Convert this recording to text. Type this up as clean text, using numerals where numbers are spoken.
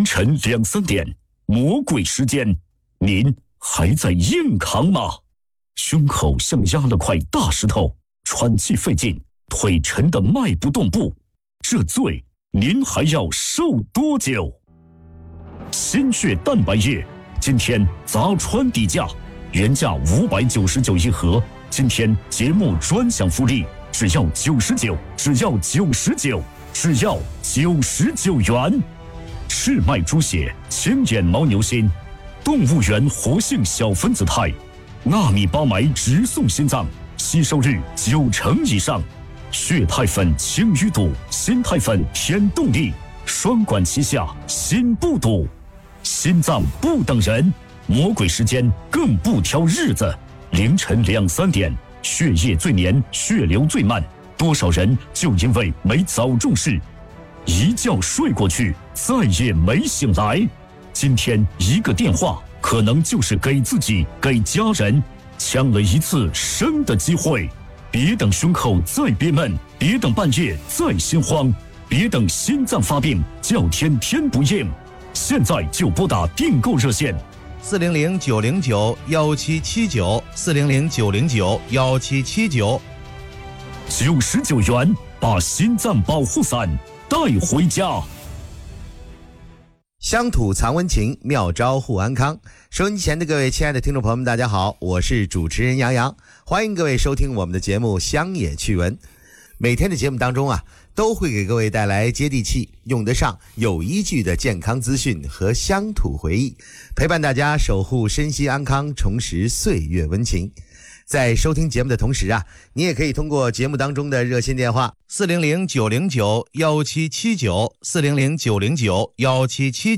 凌晨2、3点，魔鬼时间，您还在硬扛吗？胸口像压了块大石头，喘气费劲，腿沉得迈不动步，这罪您还要受多久？心血蛋白液今天砸穿底价，原价599一盒，今天节目专享福利，只要99，只要99，只要99元。赤脉猪血、青眼牦牛心、动物园活性小分子肽、纳米八酶直送心脏，吸收率90%以上。血肽粉清淤堵，心肽粉添动力，双管齐下，心不堵。心脏不等人，魔鬼时间更不挑日子。凌晨2、3点，血液最黏，血流最慢，多少人就因为没早重视，一觉睡过去，再也没醒来。今天一个电话，可能就是给自己、给家人抢了一次生的机会。别等胸口再憋闷，别等半夜再心慌，别等心脏发病叫天天不应，现在就拨打订购热线 400-909-1779，400-909-1779， 99元把心脏保护伞带回家。 乡土藏温情，妙招护安康。收音机前的各位亲爱的听众朋友们，大家好，我是主持人杨洋，欢迎各位收听我们的节目乡野趣闻。每天的节目当中都会给各位带来接地气、用得上、有依据的健康资讯和乡土回忆，陪伴大家守护身心安康，重拾岁月温情。在收听节目的同时你也可以通过节目当中的热线电话400-909-1779，400-909-1779